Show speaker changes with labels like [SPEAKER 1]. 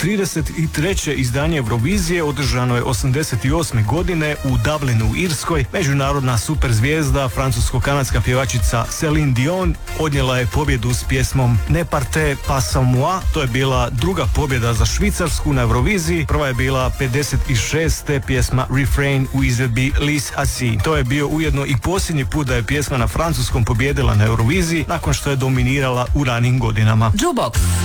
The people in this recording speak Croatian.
[SPEAKER 1] 33. izdanje Eurovizije održano je 88. godine u Dublinu u Irskoj. Međunarodna superzvijezda, francusko-kanadska pjevačica Celine Dion odnijela je pobjedu s pjesmom Ne partez pas sans moi. To je bila druga pobjeda za Švicarsku na Euroviziji. Prva je bila 56. pjesma Refrain u izvedbi Lise Hassi. To je bio ujedno i posljednji put da je pjesma na francuskom pobjedila na Euroviziji nakon što je dominirala u ranim godinama.
[SPEAKER 2] Jukebox.